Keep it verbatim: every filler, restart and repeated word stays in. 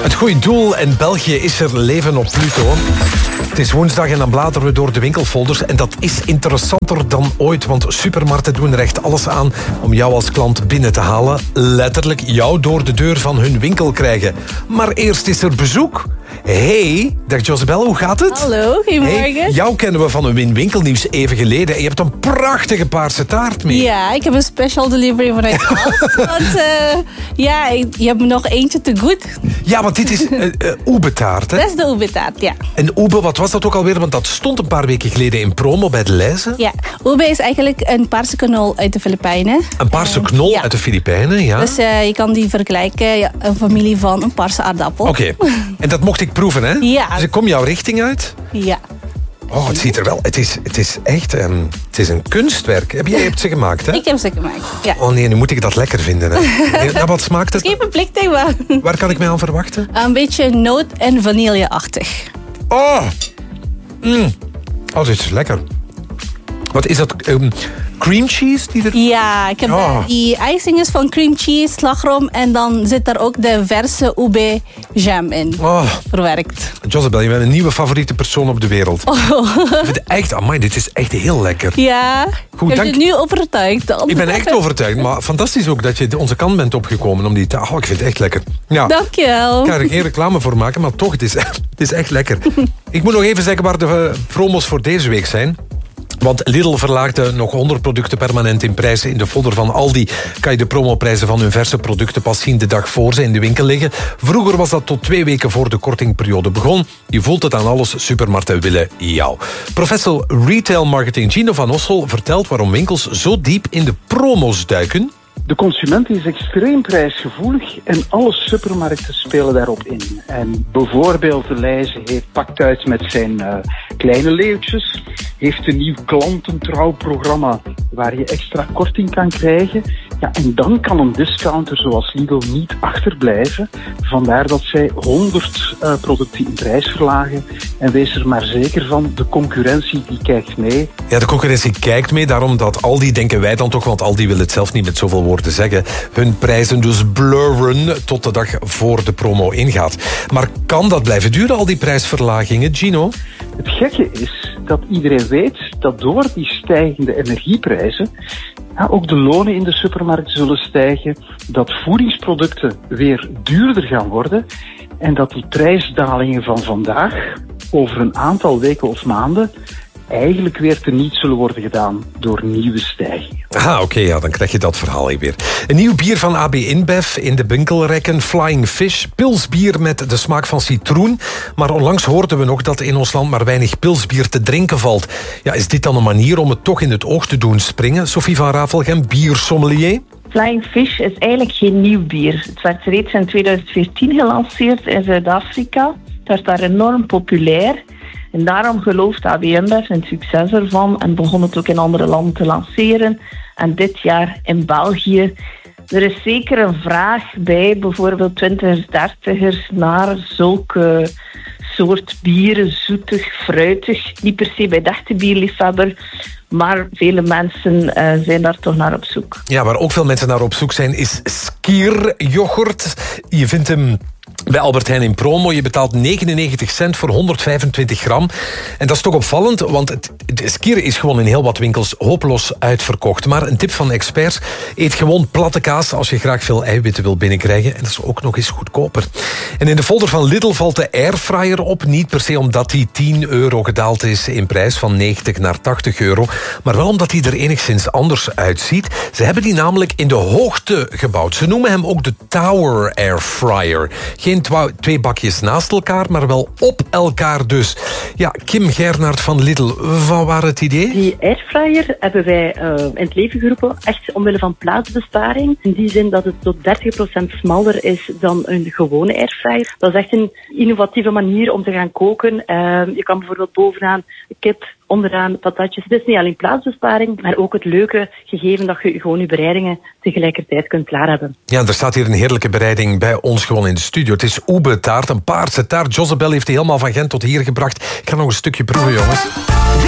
Het goede doel in België is er leven op Pluto. Het is woensdag en dan bladeren we door de winkelfolders. En dat is interessanter dan ooit, want supermarkten doen er echt alles aan om jou als klant binnen te halen. Letterlijk jou door de deur van hun winkel krijgen. Maar eerst is er bezoek. Hey, dag Josabel, hoe gaat het? Hallo, goedemorgen. Hey, jou kennen we van een Win Winkelnieuws even geleden. En je hebt een prachtige paarse taart mee. Ja, ik heb een special delivery vanuit huis. Want uh, ja, je hebt nog eentje te goed. Ja, want dit is uh, uh, oebetaart, hè? Dat is de oebetaart, ja. En oebe, wat was dat ook alweer? Want dat stond een paar weken geleden in promo bij de Leize. Ja, oebe is eigenlijk een paarse knol uit de Filipijnen. Een paarse knol uh, ja. uit de Filipijnen, ja. Dus uh, je kan die vergelijken, ja, een familie van een paarse aardappel. Oké, okay. En dat mocht ik proeven, hè? Ja. Dus ik kom jouw richting uit. Ja. Oh, het ziet er wel... Het is, het is echt... Um, het is een kunstwerk. Heb jij hebt ze gemaakt, hè? Ik heb ze gemaakt, ja. Oh nee, nu moet ik dat lekker vinden, hè. Nou, wat smaakt het? Geef een blik tegen me. Waar kan ik mij aan verwachten? Een beetje noot- en vanilleachtig. Oh! Mm. Oh, dit is lekker. Wat is dat? Um, cream cheese? Die er... Ja, ik heb oh. die icing is van cream cheese, slagroom. En dan zit daar ook de verse ube jam in. Oh. Verwerkt. Josabel, je bent een nieuwe favoriete persoon op de wereld. Oh. Ik vind het echt, amai, dit is echt heel lekker. Ja, goed, ik ben dank... je nu overtuigd dan. Ik ben echt overtuigd, maar fantastisch ook dat je onze kant bent opgekomen om die te... Oh, ik vind het echt lekker. Ja. Dankjewel. Ik ga er geen reclame voor maken, maar toch, het is, het is echt lekker. Ik moet nog even zeggen waar de promos voor deze week zijn. Want Lidl verlaagde nog honderd producten permanent in prijzen. In de folder van Aldi kan je de promoprijzen van hun verse producten pas zien de dag voor ze in de winkel liggen. Vroeger was dat tot twee weken voor de kortingperiode begon. Je voelt het aan alles, supermarkten willen jou. Professor Retail Marketing Gino van Ossel vertelt waarom winkels zo diep in de promos duiken. De consument is extreem prijsgevoelig en alle supermarkten spelen daarop in. En bijvoorbeeld de Leize heeft pakt uit met zijn uh, kleine leeuwtjes, heeft een nieuw klantentrouwprogramma waar je extra korting kan krijgen. Ja, en dan kan een discounter zoals Lidl niet achterblijven. Vandaar dat zij honderd uh, producten in prijs verlagen. En wees er maar zeker van, de concurrentie die kijkt mee. Ja, de concurrentie kijkt mee, daarom dat Aldi, denken wij dan toch, want Aldi wil het zelf niet met zoveel woorden zeggen, hun prijzen dus blurren tot de dag voor de promo ingaat. Maar kan dat blijven duren, al die prijsverlagingen, Gino? Het gekke is dat iedereen weet dat door die stijgende energieprijzen ja, ook de lonen in de supermarkt zullen stijgen, dat voedingsproducten weer duurder gaan worden en dat die prijsdalingen van vandaag over een aantal weken of maanden eigenlijk weer teniet zullen worden gedaan door nieuwe stijgingen. Ah, oké, okay, ja, dan krijg je dat verhaal weer. Een nieuw bier van A B InBev in de winkelrekken, Flying Fish. Pilsbier met de smaak van citroen. Maar onlangs hoorden we nog dat in ons land maar weinig pilsbier te drinken valt. Ja, is dit dan een manier om het toch in het oog te doen springen? Sophie van Rafelgem, biersommelier. Flying Fish is eigenlijk geen nieuw bier. Het werd reeds in tweeduizend veertien gelanceerd in Zuid-Afrika. Het werd daar enorm populair. En daarom gelooft A B InBev in het succes ervan en begon het ook in andere landen te lanceren. En dit jaar in België. Er is zeker een vraag bij bijvoorbeeld twintigers, dertigers naar zulke soort bieren, zoetig, fruitig. Niet per se bij de echte bierliefhebber, maar vele mensen uh, zijn daar toch naar op zoek. Ja, waar ook veel mensen naar op zoek zijn is skieryoghurt. Je vindt hem bij Albert Heijn in promo. Je betaalt negenennegentig cent voor honderdvijfentwintig gram. En dat is toch opvallend, want het, het skier is gewoon in heel wat winkels hopeloos uitverkocht. Maar een tip van experts, eet gewoon platte kaas als je graag veel eiwitten wil binnenkrijgen. En dat is ook nog eens goedkoper. En in de folder van Lidl valt de airfryer op. Niet per se omdat die tien euro gedaald is in prijs, van negentig naar tachtig euro. Maar wel omdat die er enigszins anders uitziet. Ze hebben die namelijk in de hoogte gebouwd. Ze noemen hem ook de Tower Airfryer. Geen twa- twee bakjes naast elkaar, maar wel op elkaar dus. Ja, Kim Gernaert van Lidl, van waar het idee? Die airfryer hebben wij uh, in het leven geroepen, echt omwille van plaatsbesparing. In die zin dat het tot dertig procent smaller is dan een gewone airfryer. Dat is echt een innovatieve manier om te gaan koken. Uh, je kan bijvoorbeeld bovenaan kip, onderaan patatjes. Het is niet alleen plaatsbesparing, maar ook het leuke gegeven dat je gewoon je bereidingen tegelijkertijd kunt klaar hebben. Ja, er staat hier een heerlijke bereiding bij ons gewoon in de studio. Het is oebe-taart, een paarse taart. Josabel heeft die helemaal van Gent tot hier gebracht. Ik ga nog een stukje proeven, jongens.